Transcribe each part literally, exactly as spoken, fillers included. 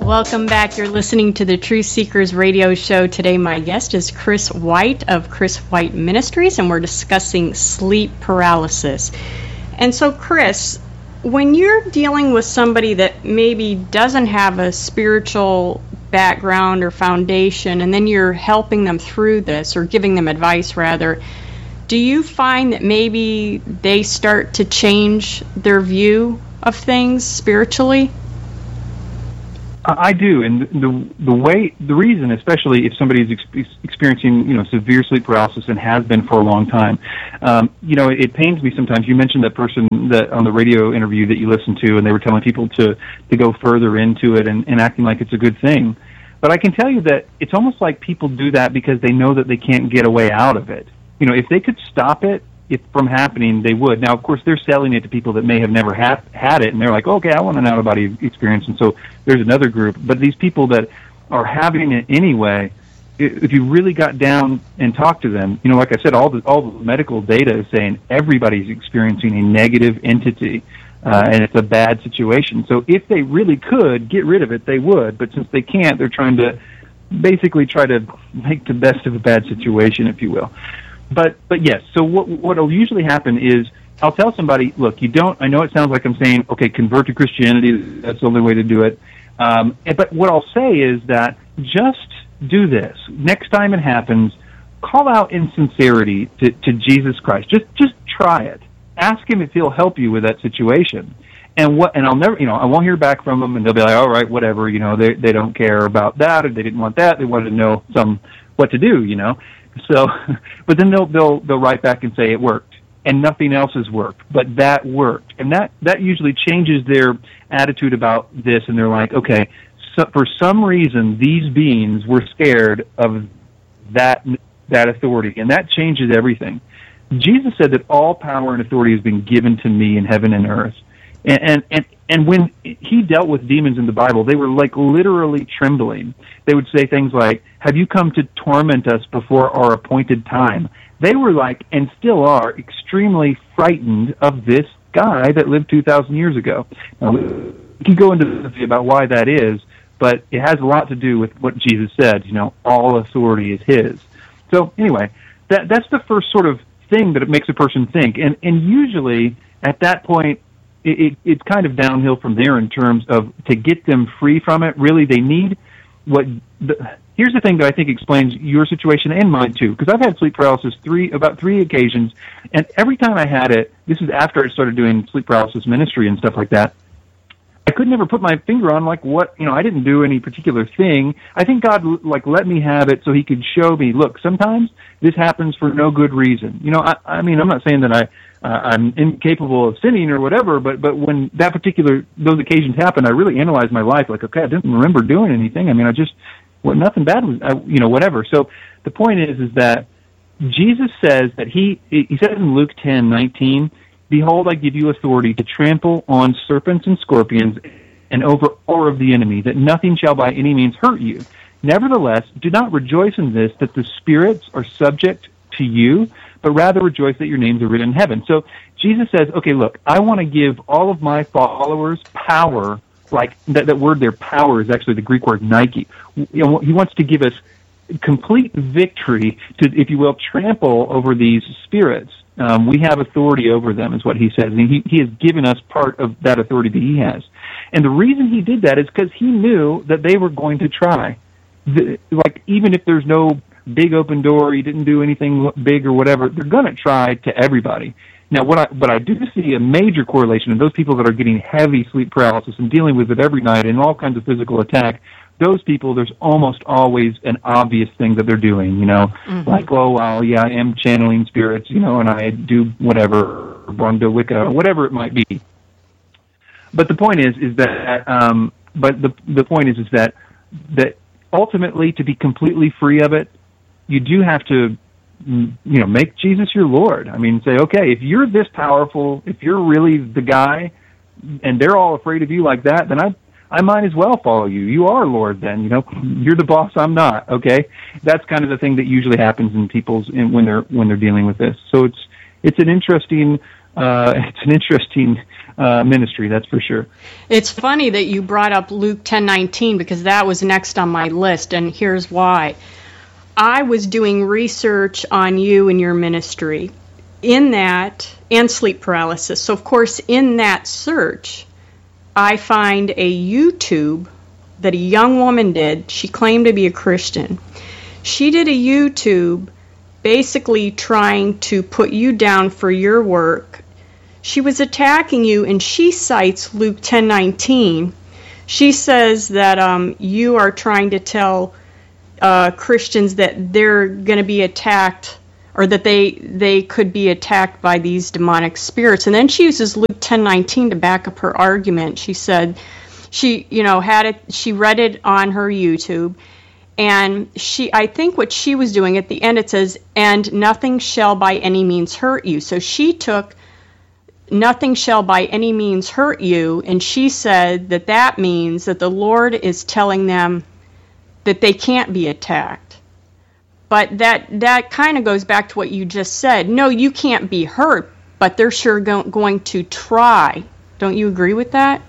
Welcome back. You're listening to the Truth Seekers radio show. Today my guest is Chris White of Chris White Ministries, and we're discussing sleep paralysis. And so, Chris, when you're dealing with somebody that maybe doesn't have a spiritual background or foundation, and then you're helping them through this, or giving them advice rather, do you find that maybe they start to change their view of things spiritually? I do, and the the way, the reason, especially if somebody's ex- experiencing, you know, severe sleep paralysis and has been for a long time, um, you know, it, it pains me sometimes. You mentioned that person that on the radio interview that you listened to, and they were telling people to, to go further into it and, and acting like it's a good thing. But I can tell you that it's almost like people do that because they know that they can't get a way out of it. You know, if they could stop it, if from happening, they would. Now, of course, they're selling it to people that may have never ha- had it, and they're like, okay, I want an out-of-body experience, and so there's another group. But these people that are having it anyway, if you really got down and talked to them, you know, like I said, all the all the medical data is saying everybody's experiencing a negative entity, uh, and it's a bad situation. So if they really could get rid of it, they would. But since they can't, they're trying to basically try to make the best of a bad situation, if you will. But but yes, so what what'll usually happen is I'll tell somebody, look, you don't, I know it sounds like I'm saying, okay, convert to Christianity, that's the only way to do it. Um, but what I'll say is that just do this. Next time it happens, call out in sincerity to, to Jesus Christ. Just just try it. Ask him if he'll help you with that situation. And what and I'll never, you know, I won't hear back from them, and they'll be like, all right, whatever, you know, they they don't care about that, or they didn't want that, they wanted to know some what to do, you know. So, but then they'll they'll they'll write back and say it worked, and nothing else has worked, but that worked, and that that usually changes their attitude about this, and they're like, okay, so for some reason these beings were scared of that that authority, and that changes everything. Jesus said that all power and authority has been given to me in heaven and earth, and and and, and when he dealt with demons in the Bible, they were like literally trembling. They would say things like, have you come to torment us before our appointed time? They were like, and still are, extremely frightened of this guy that lived two thousand years ago. Now, we can go into about why that is, but it has a lot to do with what Jesus said, you know, all authority is his. So anyway, that that's the first sort of thing that it makes a person think. And, and usually at that point, it, it, it's kind of downhill from there in terms of to get them free from it. Really, they need what the, here's the thing that I think explains your situation and mine too, because I've had sleep paralysis three about three occasions, and every time I had it, this is after I started doing sleep paralysis ministry and stuff like that, I could never put my finger on like what, you know, I didn't do any particular thing. I think God like let me have it so he could show me, look, sometimes this happens for no good reason. You know, I, I mean, I'm not saying that I Uh, I'm incapable of sinning or whatever, but but when that particular those occasions happen, I really analyze my life. Like, okay, I didn't remember doing anything. I mean, I just well, nothing bad was, I, you know, whatever. So the point is, is that Jesus says that he he says in Luke ten nineteen, "Behold, I give you authority to trample on serpents and scorpions, and over all of the enemy, that nothing shall by any means hurt you. Nevertheless, do not rejoice in this, that the spirits are subject to you, but rather rejoice that your names are written in heaven." So Jesus says, okay, look, I want to give all of my followers power, like that, that word there, power, is actually the Greek word Nike. You know, he wants to give us complete victory to, if you will, trample over these spirits. Um, we have authority over them, is what he says, and he, he has given us part of that authority that he has. And the reason he did that is because he knew that they were going to try. The, like, even if there's no big open door, he didn't do anything big or whatever, they're going to try to everybody. Now, what I, but I do see a major correlation in those people that are getting heavy sleep paralysis and dealing with it every night and all kinds of physical attack. Those people, there's almost always an obvious thing that they're doing, you know, mm-hmm. like, oh, well, yeah, I am channeling spirits, you know, and I do whatever, Brunda Wicca, whatever it might be. But the point is, is that, um, but the the point is, is that that ultimately, to be completely free of it, you do have to, you know, make Jesus your Lord. I mean, say, okay, if you're this powerful, if you're really the guy, and they're all afraid of you like that, then I, I might as well follow you. You are Lord then, you know. You're the boss, I'm not, okay? That's kind of the thing that usually happens in people's, in, when they're when they're dealing with this. So it's it's an interesting, uh, it's an interesting uh, ministry, that's for sure. It's funny that you brought up Luke ten nineteen because that was next on my list, and here's why. I was doing research on you and your ministry in that, and sleep paralysis. So, of course, in that search, I find a YouTube that a young woman did. She claimed to be a Christian. She did a YouTube basically trying to put you down for your work. She was attacking you, and she cites Luke ten nineteen. She says that um, you are trying to tell uh, Christians that they're going to be attacked, or that they they could be attacked by these demonic spirits. And then she uses Luke ten nineteen to back up her argument. She said she, you know, had it. She read it on her YouTube. And she, I think what she was doing at the end, it says, and nothing shall by any means hurt you. So she took nothing shall by any means hurt you, and she said that that means that the Lord is telling them that they can't be attacked. But that, that kind of goes back to what you just said. No, you can't be hurt, but they're sure go- going to try. Don't you agree with that?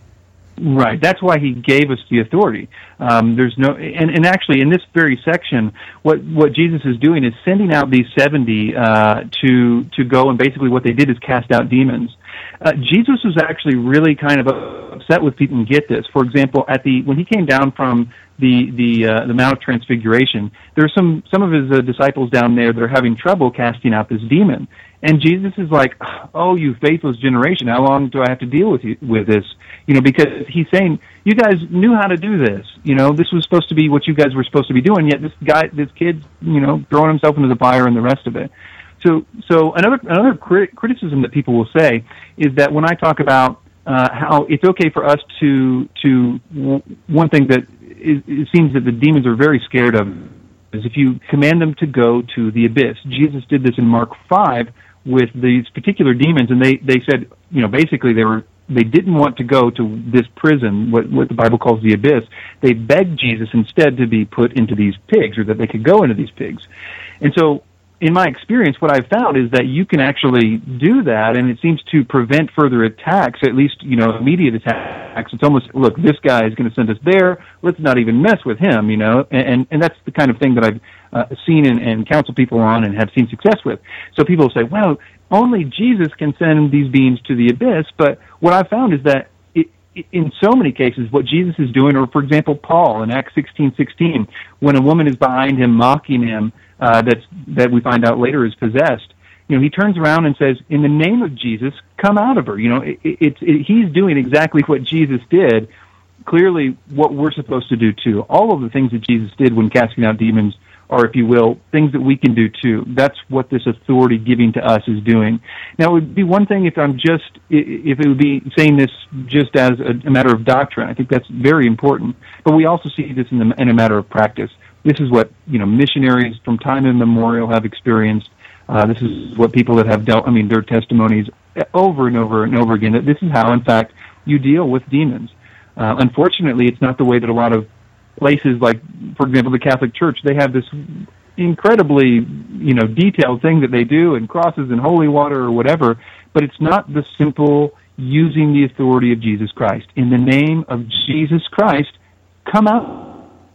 Right. That's why he gave us the authority. Um, there's no, and, and actually in this very section, what, what Jesus is doing is sending out these seventy uh, to to go, and basically what they did is cast out demons. Uh, Jesus was actually really kind of upset with people, and get this. For example, at the when he came down from the the uh, the Mount of Transfiguration, there are some some of his uh, disciples down there that are having trouble casting out this demon. And Jesus is like, oh, you faithless generation, how long do I have to deal with you with this? You know, because he's saying, you guys knew how to do this. You know, this was supposed to be what you guys were supposed to be doing, yet this guy, this kid's, you know, throwing himself into the fire and the rest of it. So, so another another crit- criticism that people will say is that when I talk about uh, how it's okay for us to, to w- one thing that is, it seems that the demons are very scared of is if you command them to go to the abyss. Jesus did this in Mark five, with these particular demons, and they, they said, you know, basically they were they didn't want to go to this prison, what what the Bible calls the abyss. They begged Jesus instead to be put into these pigs, or that they could go into these pigs. And so, in my experience, what I've found is that you can actually do that, and it seems to prevent further attacks, at least, you know, immediate attacks. It's almost, look, this guy is going to send us there, let's not even mess with him, you know, and and that's the kind of thing that I've uh, seen and, and counseled people on and have seen success with. So people say, well, only Jesus can send these beings to the abyss, but what I've found is that it, it, in so many cases, what Jesus is doing, or for example, Paul in Acts sixteen sixteen, when a woman is behind him mocking him, uh, that's, that we find out later is possessed, you know, he turns around and says, in the name of Jesus, come out of her. You know, it, it, it, he's doing exactly what Jesus did, clearly what we're supposed to do too. All of the things that Jesus did when casting out demons are, if you will, things that we can do too. That's what this authority giving to us is doing. Now, it would be one thing if I'm just, if it would be saying this just as a, a matter of doctrine. I think that's very important. But we also see this in, the, in a matter of practice. This is what, you know, missionaries from time immemorial have experienced. Uh, this is what people that have dealt, I mean, their testimonies over and over and over again, that this is how, in fact, you deal with demons. Uh, unfortunately, it's not the way that a lot of places like, for example, the Catholic Church, they have this incredibly, you know, detailed thing that they do, and crosses and holy water or whatever, but it's not the simple using the authority of Jesus Christ. In the name of Jesus Christ, come out.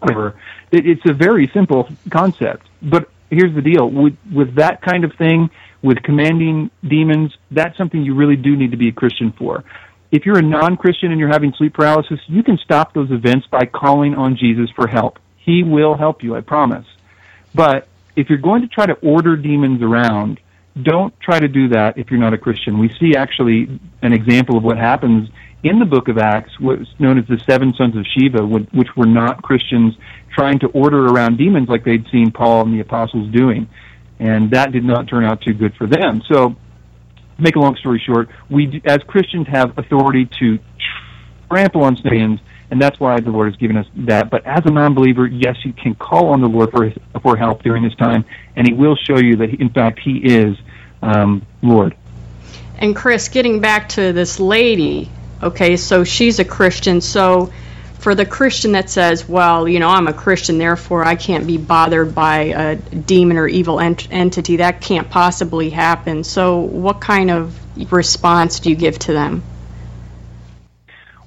It's a very simple concept, but here's the deal. With, with that kind of thing, with commanding demons, that's something you really do need to be a Christian for. If you're a non-Christian and you're having sleep paralysis, you can stop those events by calling on Jesus for help. He will help you, I promise. But if you're going to try to order demons around, don't try to do that if you're not a Christian. We see actually an example of what happens in the book of Acts, what's known as the seven sons of Sceva, which were not Christians, trying to order around demons like they'd seen Paul and the apostles doing. And that did not turn out too good for them. So, to make a long story short, we, as Christians, have authority to trample on sins, and that's why the Lord has given us that. But as a non-believer, yes, you can call on the Lord for for help during this time, and He will show you that, in fact, He is um, Lord. And Chris, getting back to this lady, okay, so she's a Christian, so for the Christian that says, well, you know, I'm a Christian, therefore I can't be bothered by a demon or evil ent- entity, that can't possibly happen. So what kind of response do you give to them?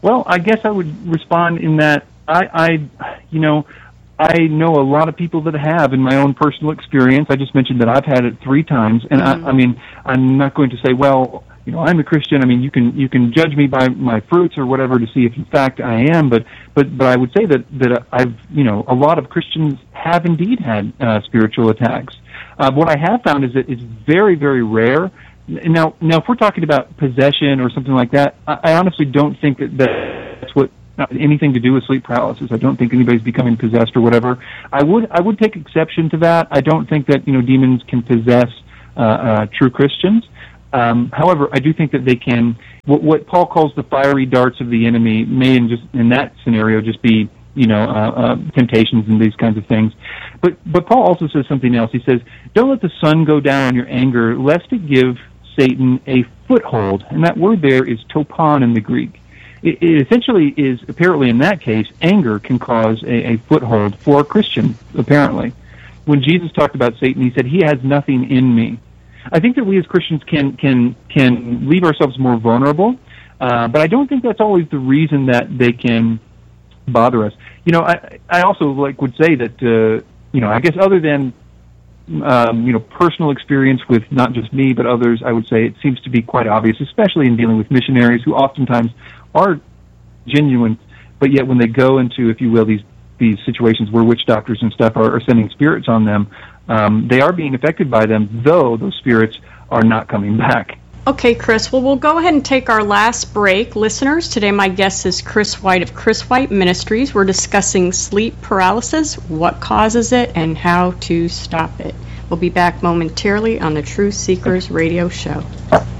Well, I guess I would respond in that I, I, you know, I know a lot of people that have in my own personal experience. I just mentioned that I've had it three times, and mm-hmm. I, I mean, I'm not going to say, well, you know, I'm a Christian. I mean, you can you can judge me by my fruits or whatever to see if in fact I am. But but but I would say that that I've you know a lot of Christians have indeed had uh, spiritual attacks. Uh, what I have found is that it's very very rare. Now now if we're talking about possession or something like that, I, I honestly don't think that that's what. Not anything to do with sleep paralysis. I don't think anybody's becoming possessed or whatever. I would I would take exception to that. I don't think that you know demons can possess uh, uh, true Christians. Um, however, I do think that they can. What, what Paul calls the fiery darts of the enemy may, in just in that scenario, just be you know uh, uh, temptations and these kinds of things. But but Paul also says something else. He says, "Don't let the sun go down on your anger, lest it give Satan a foothold." And that word there is topon in the Greek. It essentially is, apparently in that case, anger can cause a, a foothold for a Christian, apparently. When Jesus talked about Satan, he said, he has nothing in me. I think that we as Christians can can can leave ourselves more vulnerable, uh, but I don't think that's always the reason that they can bother us. You know, I, I also like would say that, uh, you know, I guess other than, um, you know, personal experience with not just me, but others, I would say it seems to be quite obvious, especially in dealing with missionaries who oftentimes are genuine, but yet when they go into, if you will, these these situations where witch doctors and stuff are, are sending spirits on them, um, they are being affected by them, though those spirits are not coming back. Okay, Chris. Well, we'll go ahead and take our last break. Listeners, today my guest is Chris White of Chris White Ministries. We're discussing sleep paralysis, what causes it, and how to stop it. We'll be back momentarily on the Truth Seekers radio show.